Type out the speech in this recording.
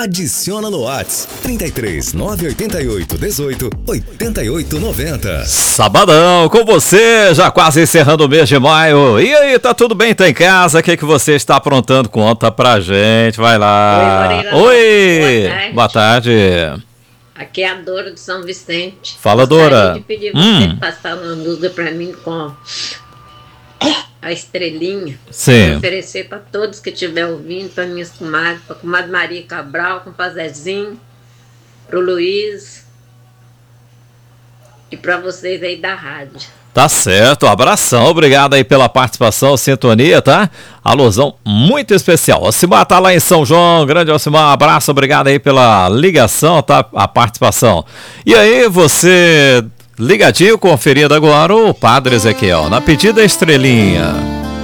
Adiciona no WhatsApp 33 988 18 88 90. Sabadão com você, já quase encerrando o mês de maio. E aí, tá tudo bem? Tá em casa? O que você está aprontando? Conta pra gente, vai lá. Oi, Moreira. Oi, boa tarde. Aqui é a Dora de São Vicente. Fala, Dora. Eu de pedir você passar uma música pra mim com a estrelinha. Sim. Vou oferecer pra todos que estiver ouvindo, pra minhas comadres, pra comadre Maria Cabral, com o Zezinho, pro Luiz e pra vocês aí da rádio. Tá certo, abração, obrigado aí pela participação, sintonia, tá? Alusão muito especial. Alcimar tá lá em São João, grande Alcimar, abraço, obrigado aí pela ligação, tá? A participação. E aí, você ligadinho, conferindo agora o Padre Ezequiel, na pedida estrelinha.